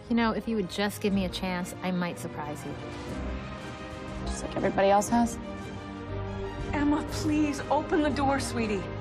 You know, if you would just give me a chance, I might surprise you. Just like everybody else has. Emma, please, open the door, sweetie.